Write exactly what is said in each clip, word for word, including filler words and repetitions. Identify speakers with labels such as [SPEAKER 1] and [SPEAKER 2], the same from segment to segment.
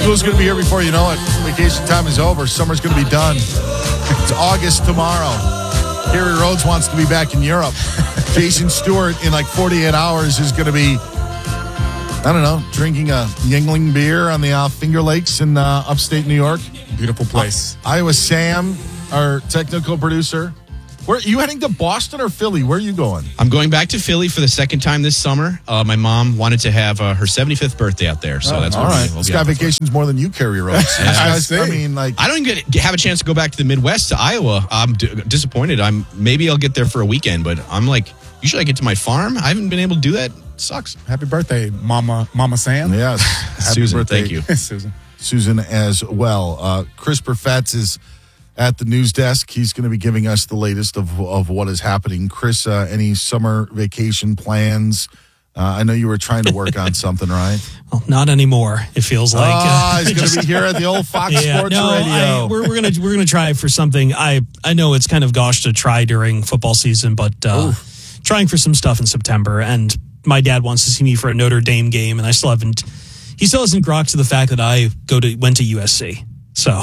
[SPEAKER 1] School's going to be here before you know it. Vacation time is over. Summer's going to be done. It's August tomorrow. Kerry Rhodes wants to be back in Europe. Jason Stewart, in like forty-eight hours, is going to be, I don't know, drinking a Yuengling beer on the uh, Finger Lakes in uh, upstate New York.
[SPEAKER 2] Beautiful place.
[SPEAKER 1] Uh, Iowa Sam, our technical producer. Where are you heading to Boston or Philly? Where are you going?
[SPEAKER 3] I'm going back to Philly for the second time this summer. Uh, my mom wanted to have uh, her seventy-fifth birthday out there, so
[SPEAKER 1] oh,
[SPEAKER 3] that's
[SPEAKER 1] all
[SPEAKER 3] what
[SPEAKER 1] right.
[SPEAKER 3] we'll
[SPEAKER 1] This
[SPEAKER 3] be
[SPEAKER 1] guy
[SPEAKER 3] out there
[SPEAKER 1] vacations more than you, Kerry Rhodes.
[SPEAKER 3] Yeah.
[SPEAKER 1] I, guys, I mean, like,
[SPEAKER 3] I don't even get, have a chance to go back to the Midwest to Iowa. I'm d- disappointed. I'm maybe I'll get there for a weekend, but I'm like, usually I get to my farm. I haven't been able to do that. It sucks.
[SPEAKER 2] Happy birthday, Mama, Mama Sam.
[SPEAKER 1] Yes, happy
[SPEAKER 3] Susan.
[SPEAKER 1] birthday,
[SPEAKER 3] Thank you,
[SPEAKER 2] Susan.
[SPEAKER 1] Susan as well. Uh, Chris Perfetz is at the news desk. He's going to be giving us the latest of of what is happening. Chris, uh, any summer vacation plans? Uh, I know you were trying to work on something, right?
[SPEAKER 4] Well, not anymore. It feels like
[SPEAKER 1] Ah,
[SPEAKER 4] uh,
[SPEAKER 1] he's going to be here at the old Fox
[SPEAKER 4] yeah,
[SPEAKER 1] Sports
[SPEAKER 4] no,
[SPEAKER 1] Radio.
[SPEAKER 4] I, we're we're gonna we're gonna try for something. I I know it's kind of gosh to try during football season, but uh, trying for some stuff in September. And my dad wants to see me for a Notre Dame game, and I still haven't. He still hasn't grokked to the fact that I go to went to U S C. So,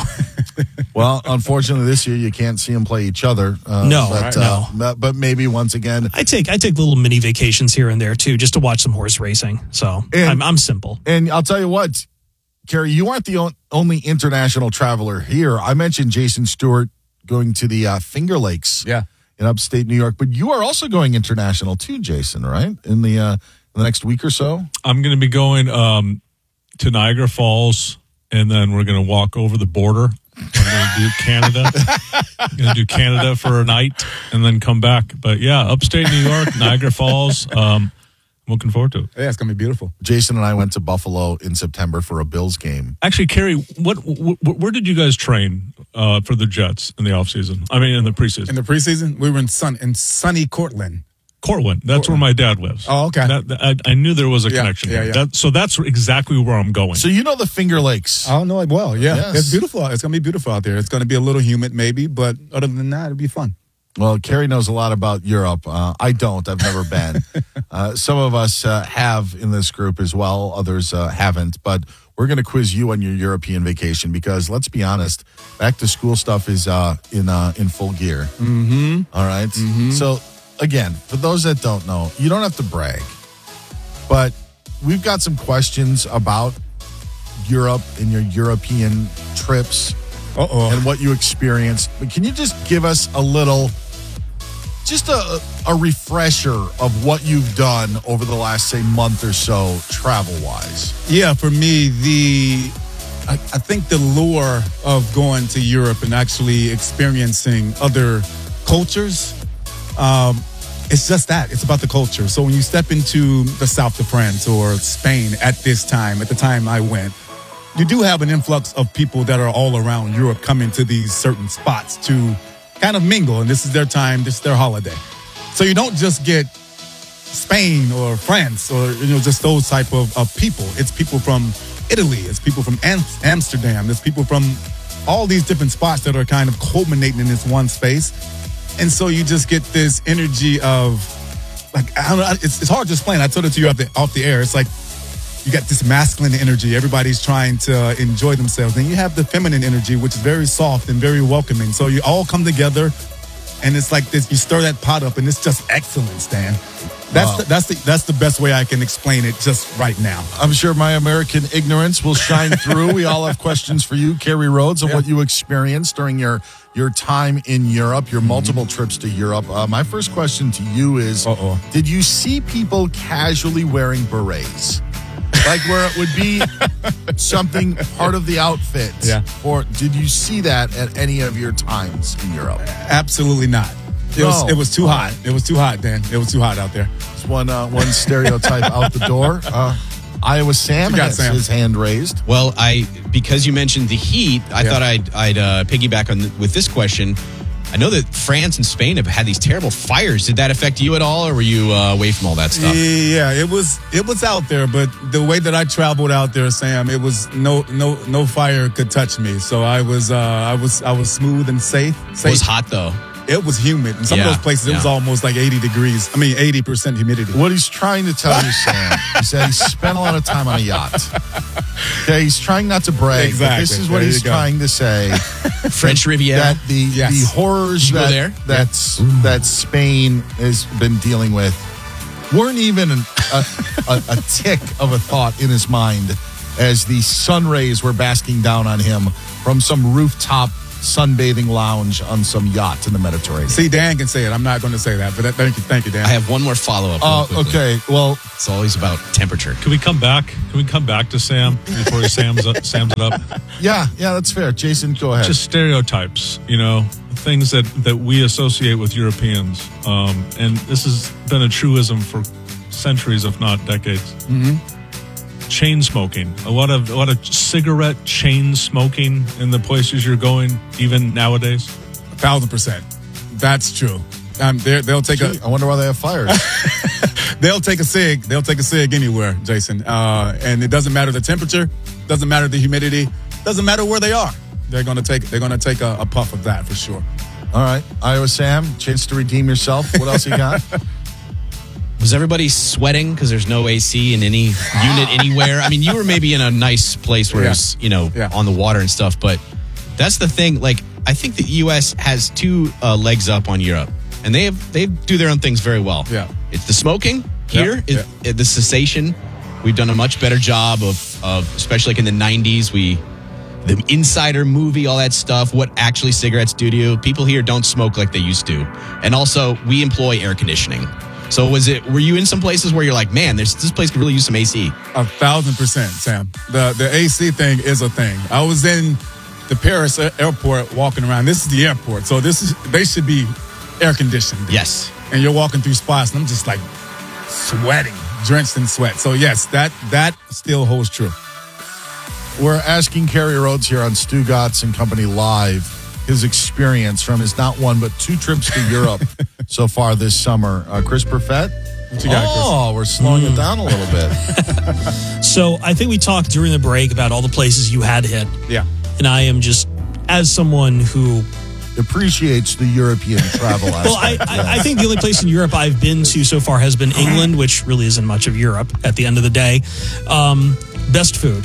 [SPEAKER 1] well, unfortunately, this year you can't see them play each other. Uh,
[SPEAKER 4] no,
[SPEAKER 1] but,
[SPEAKER 4] right,
[SPEAKER 1] uh,
[SPEAKER 4] no.
[SPEAKER 1] But, but maybe once again,
[SPEAKER 4] I take I take little mini vacations here and there too, just to watch some horse racing. So
[SPEAKER 1] and,
[SPEAKER 4] I'm I'm simple.
[SPEAKER 1] And I'll tell you what, Kerry, you aren't the o- only international traveler here. I mentioned Jason Stewart going to the uh, Finger Lakes,
[SPEAKER 2] yeah,
[SPEAKER 1] in upstate New York, but you are also going international too, Jason. Right in the uh, the next week or so.
[SPEAKER 5] I'm going to be going um, to Niagara Falls. And then we're going to walk over the border. I'm going to do Canada. I'm going to do Canada for a night and then come back. But yeah, upstate New York, Niagara Falls. Um, I'm looking forward to it.
[SPEAKER 2] Yeah, it's going to be beautiful.
[SPEAKER 1] Jason and I went to Buffalo in September for a Bills game.
[SPEAKER 5] Actually, Kerry, what, wh- where did you guys train uh, for the Jets in the offseason? I mean, in the preseason.
[SPEAKER 2] In the preseason, we were in sun in sunny Cortland.
[SPEAKER 5] Cortland. That's
[SPEAKER 2] Cortland.
[SPEAKER 5] where my dad lives.
[SPEAKER 2] Oh, okay.
[SPEAKER 5] That, that, I, I knew there was a
[SPEAKER 2] Yeah,
[SPEAKER 5] connection.
[SPEAKER 2] yeah,
[SPEAKER 5] there.
[SPEAKER 2] yeah.
[SPEAKER 5] That, so that's exactly where I'm going.
[SPEAKER 1] So you know the Finger Lakes.
[SPEAKER 2] Oh, no, well, yeah.
[SPEAKER 1] Yes.
[SPEAKER 2] It's beautiful. It's going to be beautiful out there. It's going to be a little humid maybe, but other than that, it'll be fun.
[SPEAKER 1] Well, Kerry knows a lot about Europe. Uh, I don't. I've never been. uh, some of us uh, have in this group as well. Others uh, haven't. But we're going to quiz you on your European vacation because, let's be honest, back to school stuff is uh, in uh, in full gear.
[SPEAKER 2] Mm-hmm.
[SPEAKER 1] All right?
[SPEAKER 2] Mm-hmm.
[SPEAKER 1] So, again, for those that don't know, you don't have to brag. But we've got some questions about Europe and your European trips.
[SPEAKER 2] Uh-oh.
[SPEAKER 1] And what you experienced. But can you just give us a little, just a, a refresher of what you've done over the last, say, month or so, travel-wise?
[SPEAKER 2] Yeah, for me, the I, I think the lure of going to Europe and actually experiencing other cultures, um, it's just that. It's about the culture. So when you step into the south of France or Spain at this time, at the time I went, you do have an influx of people that are all around Europe coming to these certain spots to kind of mingle. And this is their time. This is their holiday. So you don't just get Spain or France or, you know, just those type of, of people. It's people from Italy. It's people from Am- Amsterdam. It's people from all these different spots that are kind of culminating in this one space. And so you just get this energy of, like, I don't know, it's, it's hard to explain. I told it to you off the, off the air. It's like, you got this masculine energy. Everybody's trying to enjoy themselves. Then you have the feminine energy, which is very soft and very welcoming. So you all come together, and it's like this. You stir that pot up, and it's just excellence, Dan. That's
[SPEAKER 1] Wow.
[SPEAKER 2] the, that's the that's the best way I can explain it just right now.
[SPEAKER 1] I'm sure my American ignorance will shine through. We all have questions for you, Kerry Rhodes, of
[SPEAKER 2] Yeah.
[SPEAKER 1] what you experienced during your, your time in Europe, your multiple trips to Europe. Uh, my first question to you is,
[SPEAKER 2] Uh-oh.
[SPEAKER 1] did you see people casually wearing berets? Like where it would be something part of the outfit.
[SPEAKER 2] Yeah.
[SPEAKER 1] Or did you see that at any of your times in Europe?
[SPEAKER 2] Absolutely not. It was
[SPEAKER 1] No.
[SPEAKER 2] it was too
[SPEAKER 1] All
[SPEAKER 2] hot. It was too hot, Dan. It was too hot out there.
[SPEAKER 1] It's one uh, one stereotype out the door. Uh, Iowa Sam
[SPEAKER 2] You got
[SPEAKER 1] has
[SPEAKER 2] Sam.
[SPEAKER 1] his hand raised.
[SPEAKER 3] Well, I because you mentioned the heat, I
[SPEAKER 2] Yeah.
[SPEAKER 3] thought I'd I'd uh, piggyback on th- with this question. I know that France and Spain have had these terrible fires. Did that affect you at all, or were you uh, away from all that stuff?
[SPEAKER 2] Yeah, it was it was out there, but the way that I traveled out there, Sam, it was no no no fire could touch me. So I was uh, I was I was smooth and safe. safe.
[SPEAKER 3] It was hot though.
[SPEAKER 2] It was humid. In some
[SPEAKER 3] Yeah,
[SPEAKER 2] of those places, it was
[SPEAKER 3] yeah.
[SPEAKER 2] almost like eighty degrees. I mean, eighty percent humidity.
[SPEAKER 1] What he's trying to tell you, Sam, is that he spent a lot of time on a yacht. Okay, he's trying not to brag.
[SPEAKER 2] Exactly.
[SPEAKER 1] But this is what
[SPEAKER 2] There
[SPEAKER 1] he's
[SPEAKER 2] you go.
[SPEAKER 1] trying to say.
[SPEAKER 3] French Riviera.
[SPEAKER 1] That the
[SPEAKER 2] Yes.
[SPEAKER 1] the horrors
[SPEAKER 3] You go
[SPEAKER 1] that
[SPEAKER 3] there?
[SPEAKER 1] that's that Spain has been dealing with weren't even an, a, a, a tick of a thought in his mind as the sun rays were basking down on him from some rooftop sunbathing lounge on some yacht in the Mediterranean.
[SPEAKER 2] See, Dan can say it. I'm not going to say that, but that, thank you, thank you, Dan.
[SPEAKER 3] I have one more follow up.
[SPEAKER 1] Oh, okay. Well,
[SPEAKER 3] It's always about temperature.
[SPEAKER 5] Can we come back? Can we come back to Sam before he Sam's up, Sam's it up?
[SPEAKER 1] yeah, yeah, that's fair. Jason, go ahead.
[SPEAKER 5] Just stereotypes, you know, things that, that we associate with Europeans. Um, and this has been a truism for centuries, if not decades. Mm-hmm. Chain smoking. A lot of a lot of cigarette chain smoking in the places you're going, even nowadays.
[SPEAKER 2] A thousand percent. That's true. Um, they're- they'll take a
[SPEAKER 1] Gee, I wonder why they have fires.
[SPEAKER 2] they'll take a cig. They'll take a cig anywhere, Jason. Uh, and it doesn't matter the temperature, doesn't matter the humidity, doesn't matter where they are. They're gonna take they're gonna take a, a puff of that for sure.
[SPEAKER 1] All right, Iowa Sam, chance to redeem yourself. What else you got?
[SPEAKER 3] Was everybody sweating because there's no A C in any unit anywhere? I mean, you were maybe in a nice place where
[SPEAKER 2] Yeah.
[SPEAKER 3] it's, you know,
[SPEAKER 2] Yeah.
[SPEAKER 3] on the water and stuff, but that's the thing. Like, I think the U S has two uh, legs up on Europe, and they have, they do their own things very well.
[SPEAKER 2] Yeah.
[SPEAKER 3] It's the smoking here,
[SPEAKER 2] Yeah.
[SPEAKER 3] is uh, the cessation. We've done a much better job of, of especially like in the nineties, we, the Insider movie, all that stuff, what actually cigarettes do to you. People here don't smoke like they used to. And also, we employ air conditioning. So was it, were you in some places where you're like, man, there's, this place could really use some A C?
[SPEAKER 2] A thousand percent, Sam. The the A C thing is a thing. I was in the Paris a- airport walking around. This is the airport, so this is they should be air conditioned.
[SPEAKER 3] Yes.
[SPEAKER 2] And you're walking through spots, and I'm just like sweating, drenched in sweat. So yes, that that still holds true.
[SPEAKER 1] We're asking Kerry Rhodes here on Stu Gatz and Company Live his experience from his not one but two trips to Europe so far this summer. Uh, Chris Perfett?
[SPEAKER 2] What you got, Chris?
[SPEAKER 1] Oh, we're slowing it down a little bit.
[SPEAKER 4] So I think we talked during the break about all the places you had hit.
[SPEAKER 2] Yeah.
[SPEAKER 4] And I am just, as someone who,
[SPEAKER 1] Appreciates the European travel aspect.
[SPEAKER 4] well, I, I, I think the only place in Europe I've been to so far has been England, which really isn't much of Europe at the end of the day. Um, best food.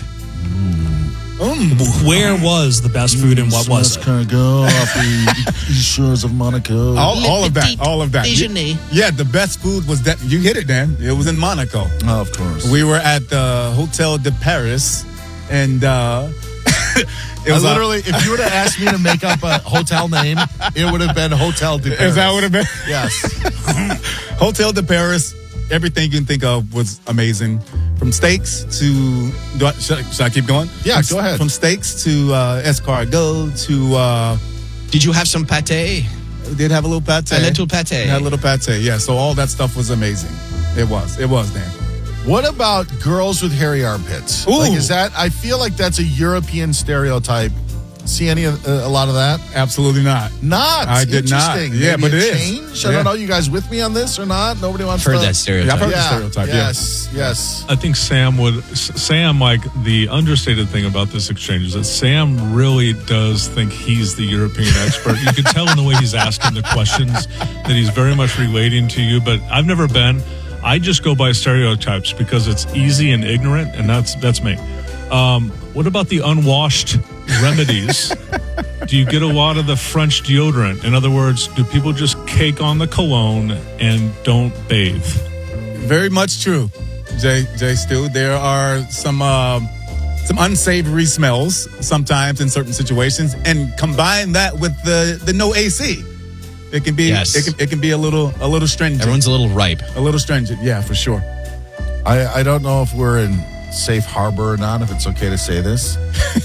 [SPEAKER 4] Where was the best food and what was it?
[SPEAKER 1] Cargo off the east shores of Monaco.
[SPEAKER 2] All, all of that. All of that.
[SPEAKER 3] Déjeuner.
[SPEAKER 2] Yeah, the best food was that. You hit it, Dan. It was in Monaco.
[SPEAKER 1] Oh, of course.
[SPEAKER 2] We were at the Hotel de Paris, and uh, it
[SPEAKER 1] I
[SPEAKER 2] was uh,
[SPEAKER 1] literally, if you would have asked me to make up a hotel name, it would have been Hotel de Paris.
[SPEAKER 2] Is that what it been?
[SPEAKER 1] Yes.
[SPEAKER 2] Hotel de Paris. Everything you can think of was amazing. From steaks to, do I, should, I, should I keep going?
[SPEAKER 1] Yeah,
[SPEAKER 2] From-
[SPEAKER 1] go ahead.
[SPEAKER 2] From steaks to uh, escargot to, uh,
[SPEAKER 3] Did you have some pate?
[SPEAKER 2] we did have a little pate.
[SPEAKER 3] A little pate.
[SPEAKER 2] We had a little pate, yeah. So all that stuff was amazing. It was. It was, Dan.
[SPEAKER 1] What about girls with hairy armpits?
[SPEAKER 2] Ooh.
[SPEAKER 1] Like, is that, I feel like that's a European stereotype. See any of, uh, a lot of that?
[SPEAKER 2] Absolutely not.
[SPEAKER 1] Not.
[SPEAKER 2] I did not.
[SPEAKER 1] Interesting.
[SPEAKER 2] Yeah,
[SPEAKER 1] Maybe
[SPEAKER 2] but
[SPEAKER 1] a
[SPEAKER 2] it is.
[SPEAKER 1] change? I
[SPEAKER 2] Yeah.
[SPEAKER 1] don't know. You guys with me on this or not? Nobody wants
[SPEAKER 3] Heard
[SPEAKER 1] to.
[SPEAKER 3] that stereotype.
[SPEAKER 2] Yeah, I've heard the
[SPEAKER 1] Yeah.
[SPEAKER 2] stereotype, yeah.
[SPEAKER 1] Yes. Yes.
[SPEAKER 5] I think Sam would. S- Sam, like the understated thing about this exchange is that Sam really does think he's the European expert. You can tell in the way he's asking the questions that he's very much relating to you. But I've never been. I just go by stereotypes because it's easy and ignorant, and that's that's me. Um, what about the unwashed remedies? Do you get a lot of the French deodorant? In other words, do people just cake on the cologne and don't bathe?
[SPEAKER 2] Very much true, Jay Jay Stu. There are some uh, some unsavory smells sometimes in certain situations, and combine that with the, the no A C, it can be
[SPEAKER 3] Yes.
[SPEAKER 2] it can it can be a little a little stringent.
[SPEAKER 3] Everyone's a little ripe.
[SPEAKER 2] a little stringent, yeah, for sure.
[SPEAKER 1] I, I don't know if we're in safe harbor or not, if it's okay to say this.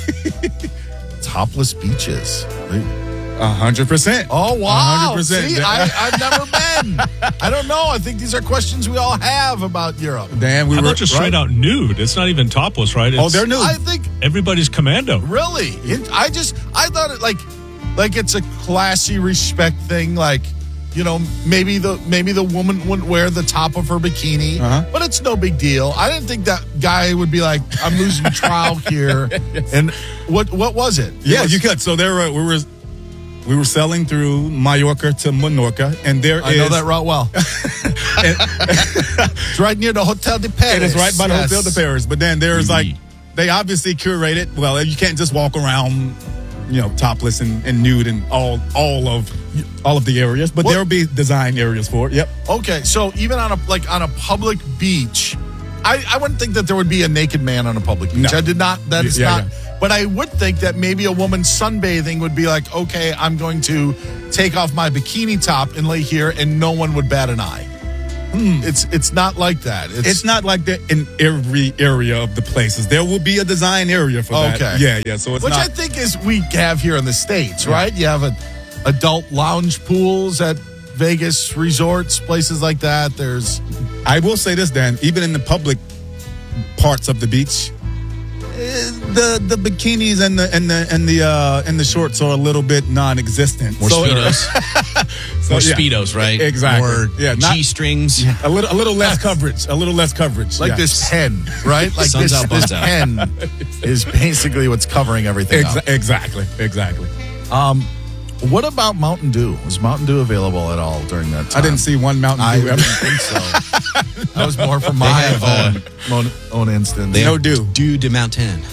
[SPEAKER 1] Topless beaches.
[SPEAKER 2] A hundred percent.
[SPEAKER 1] Oh, wow.
[SPEAKER 2] A hundred percent.
[SPEAKER 1] See, I, I've never been. I don't know. I think these are questions we all have about Europe.
[SPEAKER 2] Dan, we
[SPEAKER 5] How
[SPEAKER 2] were
[SPEAKER 5] about just straight
[SPEAKER 2] right?
[SPEAKER 5] out nude? It's not even topless, right? It's
[SPEAKER 2] Oh, they're nude.
[SPEAKER 1] I think,
[SPEAKER 5] Everybody's commando.
[SPEAKER 1] really, it, I just, I thought it like, like it's a classy respect thing. Like, you know, maybe the maybe the woman wouldn't wear the top of her bikini,
[SPEAKER 2] Uh-huh.
[SPEAKER 1] but it's no big deal. I didn't think that guy would be like, I'm losing trial here. And what what was it? It
[SPEAKER 2] Yeah,
[SPEAKER 1] was-
[SPEAKER 2] you could. So there were we were we were selling through Mallorca to Menorca, and there
[SPEAKER 1] I
[SPEAKER 2] is
[SPEAKER 1] know that route well. It's right near the Hotel de Paris.
[SPEAKER 2] It is right by the
[SPEAKER 1] Yes.
[SPEAKER 2] Hotel de Paris. But then there's like
[SPEAKER 3] Mhm.
[SPEAKER 2] they obviously curate it. Well, you can't just walk around, you know, topless and, and nude in all all of all of the areas, but
[SPEAKER 1] What?
[SPEAKER 2] there will be design areas for it. Yep.
[SPEAKER 1] Okay, so even on a like on a public beach, I, I wouldn't think that there would be a naked man on a public beach.
[SPEAKER 2] No.
[SPEAKER 1] I did not. That is
[SPEAKER 2] Yeah,
[SPEAKER 1] not.
[SPEAKER 2] yeah.
[SPEAKER 1] But I would think that maybe a woman sunbathing would be like, okay, I'm going to take off my bikini top and lay here, and no one would bat an eye. It's it's not like that. It's,
[SPEAKER 2] It's not like that in every area of the places. There will be a design area for that.
[SPEAKER 1] Okay.
[SPEAKER 2] Yeah, yeah. So it's
[SPEAKER 1] which
[SPEAKER 2] not.
[SPEAKER 1] I think is we have here in the States,
[SPEAKER 2] Yeah.
[SPEAKER 1] right? You have a, adult lounge pools at Vegas resorts, places like that. There's
[SPEAKER 2] I will say this, Dan. Even in the public parts of the beach, eh, the the bikinis and the and the and the uh, and the shorts are a little bit non-existent.
[SPEAKER 3] More
[SPEAKER 2] So-
[SPEAKER 3] Speedos.
[SPEAKER 2] so,
[SPEAKER 3] More
[SPEAKER 2] yeah.
[SPEAKER 3] Speedos, right?
[SPEAKER 2] Exactly.
[SPEAKER 3] More
[SPEAKER 2] Yeah, not-
[SPEAKER 3] G-strings.
[SPEAKER 2] A little, a little less coverage. A little less coverage.
[SPEAKER 1] like
[SPEAKER 2] yeah.
[SPEAKER 1] this pen, right? Like
[SPEAKER 3] Sun's
[SPEAKER 1] this,
[SPEAKER 3] out,
[SPEAKER 1] this
[SPEAKER 3] buns out.
[SPEAKER 1] pen is basically what's covering everything
[SPEAKER 2] Exa-
[SPEAKER 1] up.
[SPEAKER 2] exactly. Exactly.
[SPEAKER 1] Um, what about Mountain Dew? Was Mountain Dew available at all during that time?
[SPEAKER 2] I didn't see one Mountain
[SPEAKER 1] I
[SPEAKER 2] Dew
[SPEAKER 1] didn't
[SPEAKER 2] ever.
[SPEAKER 1] think so. That was more from my
[SPEAKER 3] have, uh,
[SPEAKER 1] own, own, own instance.
[SPEAKER 3] They
[SPEAKER 2] No
[SPEAKER 3] have
[SPEAKER 2] dew.
[SPEAKER 3] Dew de Mountain.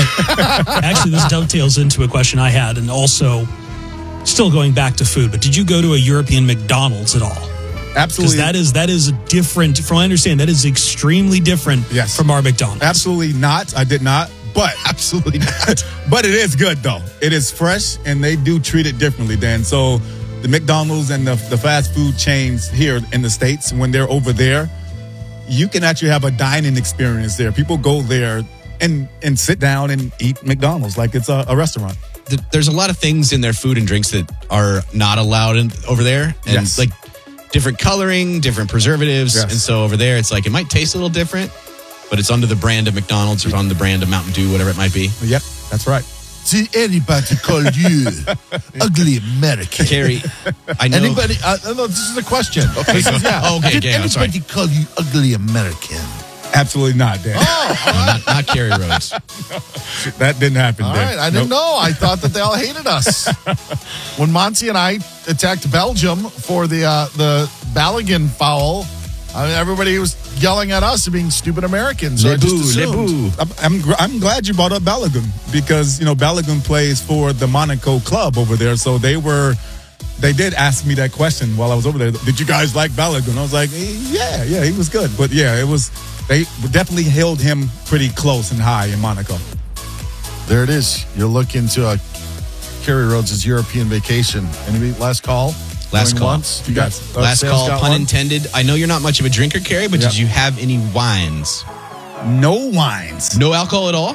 [SPEAKER 4] I, actually, this dovetails into a question I had, and also still going back to food. But did you go to a European McDonald's at all? Because
[SPEAKER 2] Absolutely.
[SPEAKER 4] that is that is a different. From what I understand, that is extremely different
[SPEAKER 2] Yes.
[SPEAKER 4] from our McDonald's.
[SPEAKER 2] Absolutely not. I did not. But
[SPEAKER 3] Absolutely not.
[SPEAKER 2] but it is good though. It is fresh, and they do treat it differently, Dan. So the McDonald's and the, the fast food chains here in the States, when they're over there, you can actually have a dining experience there. People go there and and sit down and eat McDonald's like it's a, a restaurant.
[SPEAKER 3] Th- There's a lot of things in their food and drinks that are not allowed in, over there. And
[SPEAKER 2] Yes.
[SPEAKER 3] like different coloring, different preservatives.
[SPEAKER 2] Yes.
[SPEAKER 3] And so over there, it's like it might taste a little different, but it's under the brand of McDonald's or on the brand of Mountain Dew, whatever it might be.
[SPEAKER 2] Yep, that's right.
[SPEAKER 1] Did anybody call you ugly American?
[SPEAKER 3] Carrie, I know.
[SPEAKER 1] Anybody? Uh, no, this is a question. This is- yeah.
[SPEAKER 3] Oh, okay,
[SPEAKER 1] Did
[SPEAKER 3] okay, I'm sorry.
[SPEAKER 1] anybody call you ugly American?
[SPEAKER 2] Absolutely not, Dan.
[SPEAKER 3] No, not, not Carrie Rhodes.
[SPEAKER 2] That didn't happen.
[SPEAKER 1] All
[SPEAKER 2] Dan.
[SPEAKER 1] right, I didn't
[SPEAKER 2] Nope.
[SPEAKER 1] know. I thought that they all hated us. When Monty and I attacked Belgium for the uh, the Balogun foul, I mean, everybody was yelling at us and being stupid Americans. So I
[SPEAKER 3] Le
[SPEAKER 1] just
[SPEAKER 3] boo, le
[SPEAKER 1] assumed.
[SPEAKER 3] boo.
[SPEAKER 2] I'm, I'm gr- I'm glad you brought up Balogun because you know Balogun plays for the Monaco club over there, so they were they did ask me that question while I was over there. Did you guys like Balogun? I was like, eh, yeah, yeah, he was good, but yeah, it was they definitely held him pretty close and high in Monaco.
[SPEAKER 1] There it is. You're looking to uh, Kerry Rhodes' European vacation. Any last call?
[SPEAKER 3] Last
[SPEAKER 1] Going
[SPEAKER 3] call.
[SPEAKER 1] Once? You got uh,
[SPEAKER 3] Last
[SPEAKER 1] Sam's
[SPEAKER 3] call,
[SPEAKER 1] got
[SPEAKER 3] pun
[SPEAKER 1] one?
[SPEAKER 3] intended. I know you're not much of a drinker, Carrie, but
[SPEAKER 2] Yep.
[SPEAKER 3] did you have any wines?
[SPEAKER 2] No wines.
[SPEAKER 3] No alcohol at all?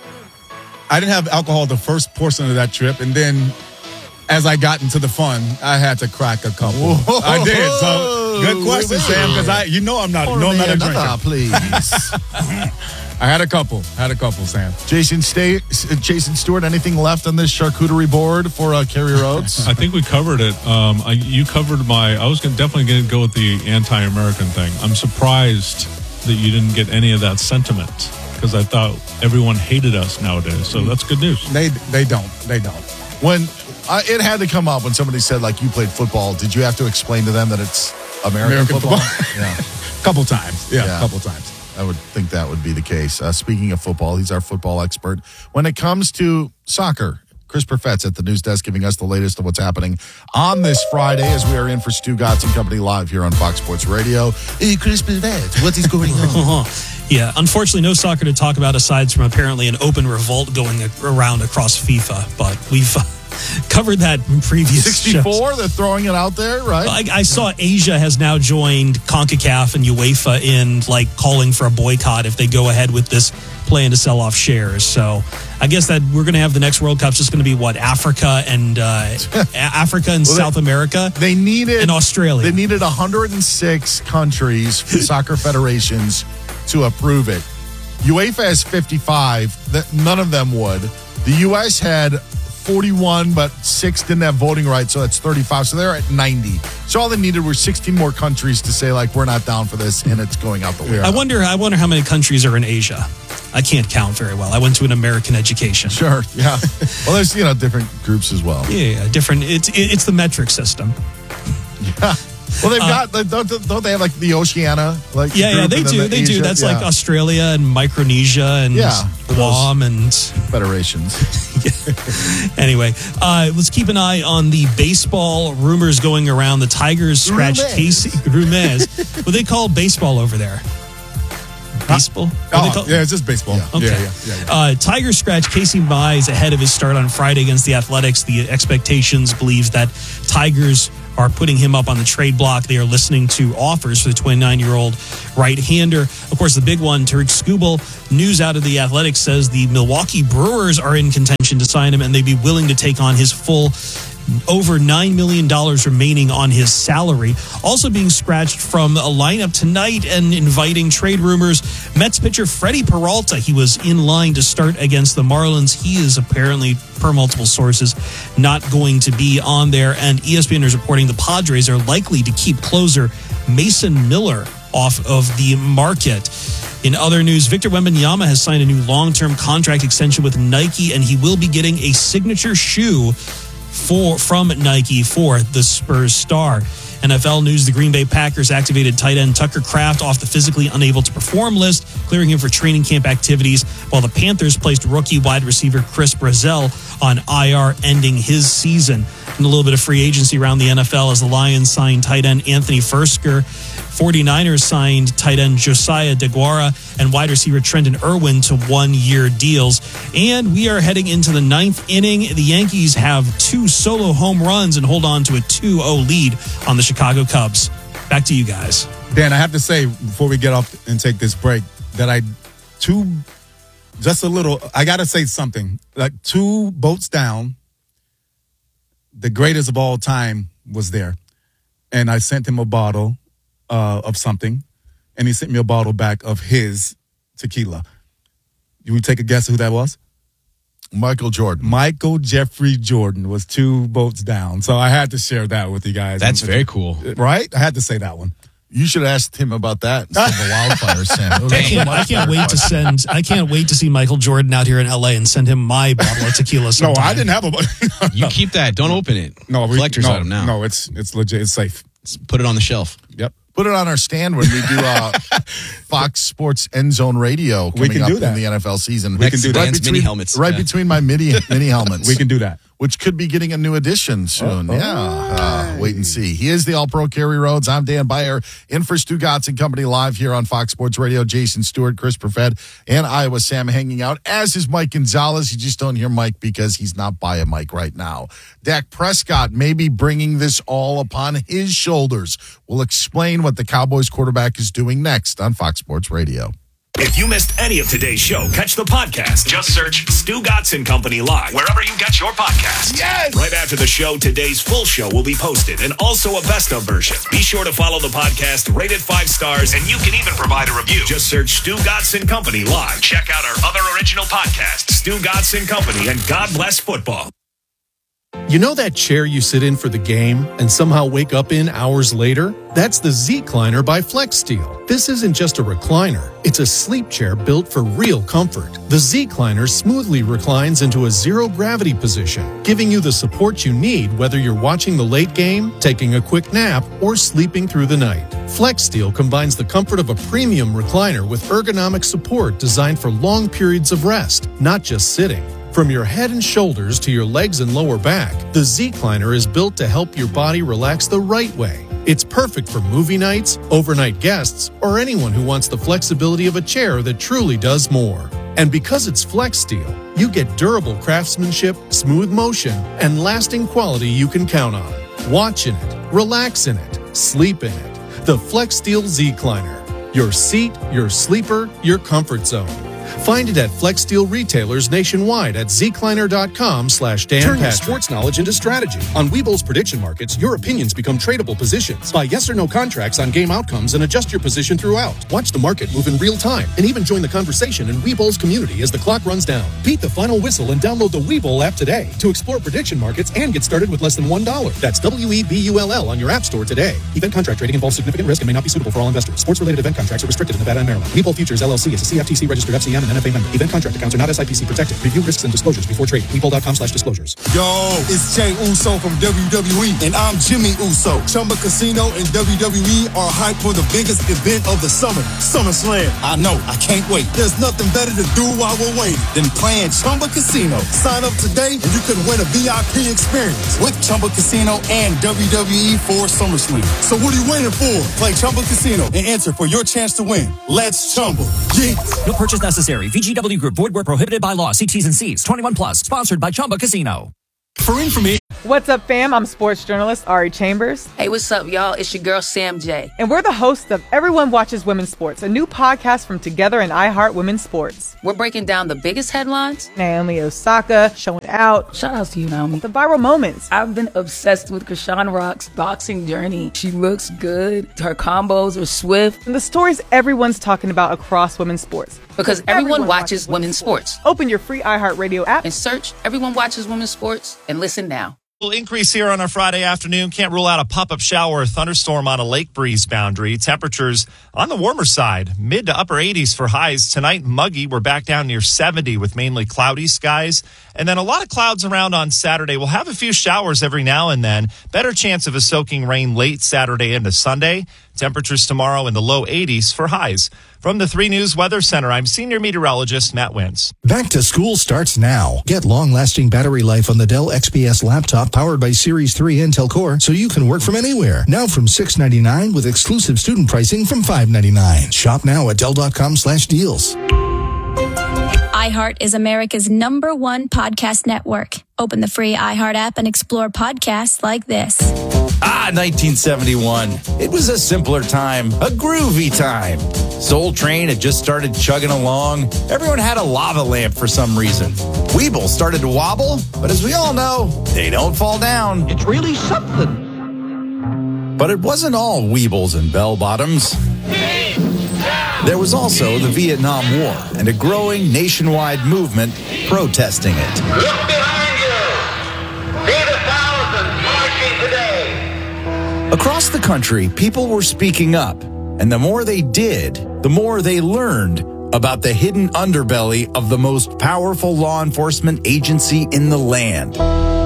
[SPEAKER 2] I didn't have alcohol the first portion of that trip, and then as I got into the fun, I had to crack a couple.
[SPEAKER 1] Whoa.
[SPEAKER 2] I did. So good question,
[SPEAKER 1] Wait,
[SPEAKER 2] Sam, because
[SPEAKER 1] wait.
[SPEAKER 2] I you know I'm not
[SPEAKER 1] Pour
[SPEAKER 2] no I'm
[SPEAKER 1] me
[SPEAKER 2] not a
[SPEAKER 1] another,
[SPEAKER 2] drinker.
[SPEAKER 1] please.
[SPEAKER 2] I had a couple. Had a couple, Sam.
[SPEAKER 1] Jason Stay, Jason Stewart, anything left on this charcuterie board for uh, Kerry Rhodes?
[SPEAKER 5] I think we covered it. Um, I, you covered my. I was gonna, definitely going to go with the anti-American thing. I'm surprised that you didn't get any of that sentiment because I thought everyone hated us nowadays. So that's good news.
[SPEAKER 2] They they don't. They don't.
[SPEAKER 1] When uh, it had to come up when somebody said like you played football, did you have to explain to them that it's American,
[SPEAKER 2] American
[SPEAKER 1] football?
[SPEAKER 2] football.
[SPEAKER 1] Yeah,
[SPEAKER 2] Couple times. Yeah,
[SPEAKER 1] Yeah.
[SPEAKER 2] couple times.
[SPEAKER 1] I would think that would be the case. Uh, speaking of football, he's our football expert. When it comes to soccer, Chris Perfett's at the news desk giving us the latest of what's happening on this Friday as we are in for Stu Gotts and Company live here on Fox Sports Radio. Hey, Chris Perfett, what is going on?
[SPEAKER 4] Yeah, unfortunately, no soccer to talk about aside from apparently an open revolt going around across FIFA. But we've uh, covered that in previous shows.
[SPEAKER 1] sixty-four, they're throwing it out there, right?
[SPEAKER 4] I, I saw Asia has now joined CONCACAF and UEFA in like calling for a boycott if they go ahead with this plan to sell off shares. So I guess that we're going to have the next World Cup's just going to be what Africa and uh, A- Africa and
[SPEAKER 1] Well,
[SPEAKER 4] South
[SPEAKER 1] they-
[SPEAKER 4] America
[SPEAKER 1] They needed
[SPEAKER 4] and Australia.
[SPEAKER 1] They needed one hundred six countries, soccer federations, to approve it. UEFA has fifty-five. That none of them would. The U S had forty-one, but six didn't have voting rights, so that's thirty-five. So they're at ninety. So all they needed were sixteen more countries to say like we're not down for this, and it's going out the window.
[SPEAKER 4] I wonder. I wonder how many countries are in Asia. I can't count very well. I went to an American education.
[SPEAKER 1] Sure, yeah. Well, there's you know different groups as well.
[SPEAKER 4] Yeah, different. It's it, it's the metric system.
[SPEAKER 1] Yeah. Well, they've got like, don't, don't they have like the Oceania? Like
[SPEAKER 4] Yeah, yeah,
[SPEAKER 1] group
[SPEAKER 4] they
[SPEAKER 1] and then
[SPEAKER 4] do.
[SPEAKER 1] the
[SPEAKER 4] They do.
[SPEAKER 1] Asia?
[SPEAKER 4] That's
[SPEAKER 1] Yeah.
[SPEAKER 4] like Australia and Micronesia and
[SPEAKER 1] Yeah, for those-
[SPEAKER 4] Guam and
[SPEAKER 1] federations.
[SPEAKER 4] anyway, uh, let's keep an eye on the baseball rumors going around. The Tigers scratched
[SPEAKER 1] Rumors.
[SPEAKER 4] Casey Rumez. What they call baseball over there? Baseball? What they
[SPEAKER 2] Oh,
[SPEAKER 4] call-
[SPEAKER 2] yeah, it's just baseball. Yeah,
[SPEAKER 4] Okay.
[SPEAKER 2] yeah, yeah. yeah.
[SPEAKER 4] Uh, Tigers scratched Casey Mize ahead of his start on Friday against the Athletics. The expectations believe that Tigers are putting him up on the trade block. They are listening to offers for the twenty-nine-year-old right-hander. Of course, the big one, Tariq Skubal, news out of the Athletics says the Milwaukee Brewers are in contention to sign him, and they'd be willing to take on his full over nine million dollars remaining on his salary. Also being scratched from a lineup tonight and inviting trade rumors, Mets pitcher Freddie Peralta. He was in line to start against the Marlins. He is apparently, per multiple sources, not going to be on there. And E S P N is reporting the Padres are likely to keep closer Mason Miller off of the market. In other news, Victor Wembanyama has signed a new long-term contract extension with Nike, and he will be getting a signature shoe for from Nike for the Spurs star. N F L news, the Green Bay Packers activated tight end Tucker Kraft off the physically unable to perform list, clearing him for training camp activities, while the Panthers placed rookie wide receiver Chris Brazzell on I R, ending his season. And a little bit of free agency around the N F L as the Lions signed tight end Anthony Fursker. forty-niners signed tight end Josiah DeGuara and wide receiver Trenton Irwin to one-year deals. And we are heading into the ninth inning. The Yankees have two solo home runs and hold on to a two oh lead on the Chicago Cubs. Back to you guys.
[SPEAKER 2] Dan, I have to say, before we get off and take this break, that I, two, just a little, I got to say something. Like two boats down, the greatest of all time was there. And I sent him a bottle uh, of something, and he sent me a bottle back of his tequila. You take a guess who that was?
[SPEAKER 1] Michael Jordan.
[SPEAKER 2] Michael Jeffrey Jordan was two boats down. So I had to share that with you guys.
[SPEAKER 3] That's very cool.
[SPEAKER 2] Right? I had to say that one.
[SPEAKER 1] You should have asked him about that instead of the wildfire, Sam. It was
[SPEAKER 4] I
[SPEAKER 1] a
[SPEAKER 4] can't, I can't wait to send. I can't wait to see Michael Jordan out here in L A and send him my bottle of tequila.
[SPEAKER 2] No,
[SPEAKER 4] sometime.
[SPEAKER 2] I didn't have a
[SPEAKER 3] You keep that. Don't open it.
[SPEAKER 2] No, we,
[SPEAKER 3] Collector's
[SPEAKER 2] no,
[SPEAKER 3] item now.
[SPEAKER 2] No, it's it's legit. It's safe.
[SPEAKER 3] Put it on the shelf.
[SPEAKER 2] Yep.
[SPEAKER 1] Put it on our stand when we do uh, Fox Sports End Zone Radio coming
[SPEAKER 2] can
[SPEAKER 1] up
[SPEAKER 2] do that.
[SPEAKER 1] in the N F L season.
[SPEAKER 2] We can do that.
[SPEAKER 1] Right
[SPEAKER 3] Dan's
[SPEAKER 1] between,
[SPEAKER 3] mini helmets.
[SPEAKER 1] Right
[SPEAKER 3] Yeah.
[SPEAKER 1] between my mini mini helmets.
[SPEAKER 2] We can do that.
[SPEAKER 1] Which could be getting a new edition soon.
[SPEAKER 2] Oh,
[SPEAKER 1] yeah. Uh, wait and see. He is the All-Pro Kerry Rhodes. I'm Dan Beyer, in for Stu Gatz and Company live here on Fox Sports Radio. Jason Stewart, Chris Perfett, and Iowa Sam hanging out, as is Mike Gonzalez. You just don't hear Mike because he's not by a mic right now. Dak Prescott may be bringing this all upon his shoulders. We'll explain what the Cowboys quarterback is doing next on Fox Sports Radio.
[SPEAKER 6] If you missed any of today's show, catch the podcast. Just search Stu Gatz and Company Live wherever you get your podcasts.
[SPEAKER 1] Yes!
[SPEAKER 6] Right after the show, today's full show will be posted and also a best of version. Be sure to follow the podcast, rate it five stars, and you can even provide a review. Just search Stu Gatz and Company Live. Check out our other original podcasts, Stu Gatz and Company, and God Bless Football.
[SPEAKER 7] You know that chair you sit in for the game and somehow wake up in hours later? That's the Z-Cliner by FlexSteel. This isn't just a recliner. It's a sleep chair built for real comfort. The Z-Cliner smoothly reclines into a zero-gravity position, giving you the support you need whether you're watching the late game, taking a quick nap, or sleeping through the night. FlexSteel combines the comfort of a premium recliner with ergonomic support designed for long periods of rest, not just sitting. From your head and shoulders to your legs and lower back, the Z-Cliner is built to help your body relax the right way. It's perfect for movie nights, overnight guests, or anyone who wants the flexibility of a chair that truly does more. And because it's FlexSteel, you get durable craftsmanship, smooth motion, and lasting quality you can count on. Watch in it, relax in it, sleep in it. The FlexSteel Z-Cliner. Your seat, your sleeper, your comfort zone. Find it at FlexSteel retailers nationwide at zcliner.com slash Dan
[SPEAKER 8] Turn your
[SPEAKER 7] Patrick.
[SPEAKER 8] sports knowledge into strategy. On Webull's prediction markets, your opinions become tradable positions. Buy yes or no contracts on game outcomes and adjust your position throughout. Watch the market move in real time and even join the conversation in Webull's community as the clock runs down. Beat the final whistle and download the Webull app today to explore prediction markets and get started with less than one dollar. That's W E B U L L on your app store today. Event contract trading involves significant risk and may not be suitable for all investors. Sports-related event contracts are restricted in Nevada and Maryland. Webull Futures, L L C is a C F T C registered F C M and N F A member. Event contract accounts are not S I P C protected. Review risks and disclosures before trading. Webull.com slash disclosures.
[SPEAKER 9] Yo, it's Jay Uso from W W E, and I'm Jimmy Uso. Chumba Casino and W W E are hyped for the biggest event of the summer, SummerSlam. I know, I can't wait. There's nothing better to do while we're waiting than playing Chumba Casino. Sign up today and you could win a V I P experience with Chumba Casino and W W E for SummerSlam. So what are you waiting for? Play Chumba Casino and enter for your chance to win. Let's Chumba. Yeah.
[SPEAKER 10] No purchase necessary. V G W Group. Void where prohibited by law. See T's and C's. twenty-one plus. Sponsored by Chumba Casino.
[SPEAKER 9] For information.
[SPEAKER 11] What's up, fam? I'm sports journalist Ari Chambers.
[SPEAKER 12] Hey, what's up, y'all? It's your girl, Sam J.
[SPEAKER 11] And we're the hosts of Everyone Watches Women's Sports, a new podcast from Together and iHeart Women's Sports.
[SPEAKER 12] We're breaking down the biggest headlines.
[SPEAKER 11] Naomi Osaka showing out.
[SPEAKER 12] Shout out to you, Naomi.
[SPEAKER 11] The viral moments.
[SPEAKER 12] I've been obsessed with Krishan Rock's boxing journey. She looks good. Her combos are swift.
[SPEAKER 11] And the stories everyone's talking about across women's sports.
[SPEAKER 12] Because everyone, everyone watches, watches women's sports. sports.
[SPEAKER 11] Open your free iHeartRadio app
[SPEAKER 12] and search Everyone Watches Women's Sports and listen now.
[SPEAKER 13] Increase here on a Friday afternoon. Can't rule out a pop-up shower or thunderstorm on a lake breeze boundary. Temperatures on the warmer side, mid to upper eighties for highs. Tonight, muggy. We're back down near seventy with mainly cloudy skies. And then a lot of clouds around on Saturday. We'll have a few showers every now and then. Better chance of a soaking rain late Saturday into Sunday. Temperatures tomorrow in the low eighties for highs. From the three News Weather Center, I'm senior meteorologist Matt Wins.
[SPEAKER 14] Back to school starts now. Get long-lasting battery life on the Dell X P S laptop powered by Series three Intel Core so you can work from anywhere. Now from six ninety-nine with exclusive student pricing from five ninety-nine. Shop now at Dell.com slash deals.
[SPEAKER 15] iHeart is America's number one podcast network. Open the free iHeart app and explore podcasts like this.
[SPEAKER 16] Ah, nineteen seventy-one. It was a simpler time, a groovy time. Soul Train had just started chugging along. Everyone had a lava lamp for some reason. Weeble started to wobble, but as we all know, they don't fall down. It's really something. But it wasn't all Weebles and bell-bottoms. There was also the Vietnam War and a growing nationwide movement protesting it.
[SPEAKER 17] Look behind you. See the thousands marching today.
[SPEAKER 16] Across the country, people were speaking up, and the more they did, the more they learned about the hidden underbelly of the most powerful law enforcement agency in the land.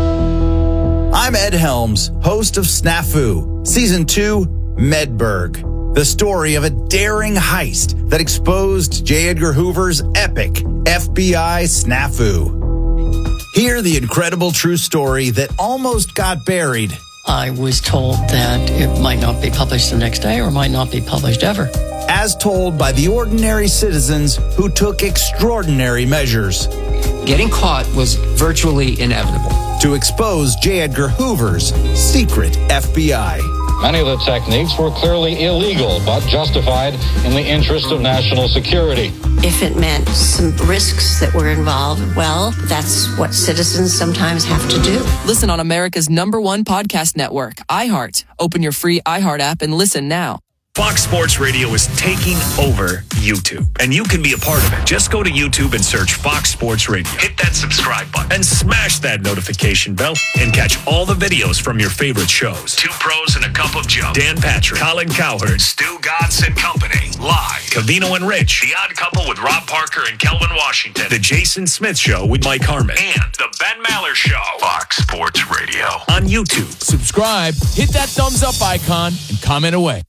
[SPEAKER 16] I'm Ed Helms, host of Snafu, Season two, Medberg. The story of a daring heist that exposed J. Edgar Hoover's epic F B I snafu. Hear the incredible true story that almost got buried.
[SPEAKER 18] I was told that it might not be published the next day or might not be published ever.
[SPEAKER 16] As told by the ordinary citizens who took extraordinary measures.
[SPEAKER 18] Getting caught was virtually inevitable.
[SPEAKER 16] To expose J. Edgar Hoover's secret F B I.
[SPEAKER 19] Many of the techniques were clearly illegal, but justified in the interest of national security.
[SPEAKER 20] If it meant some risks that were involved, well, that's what citizens sometimes have to do.
[SPEAKER 21] Listen on America's number one podcast network, iHeart. Open your free iHeart app and listen now.
[SPEAKER 6] Fox Sports Radio is taking over YouTube, and you can be a part of it. Just go to YouTube and search Fox Sports Radio. Hit that subscribe button and smash that notification bell and catch all the videos from your favorite shows. Two Pros and a Cup of Joe, Dan Patrick, Colin Cowherd, Stu Gatz and Company, live. Covino and Rich, The Odd Couple with Rob Parker and Kelvin Washington, The Jason Smith Show with Mike Harmon, and The Ben Maller Show. Fox Sports Radio on YouTube.
[SPEAKER 22] Subscribe, hit that thumbs up icon, and comment away.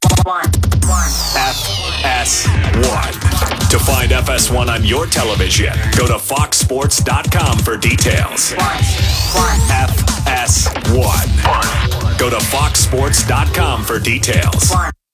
[SPEAKER 6] F S one. To find F S one on your television, go to fox sports dot com for details. F S one. Go to fox sports dot com for details.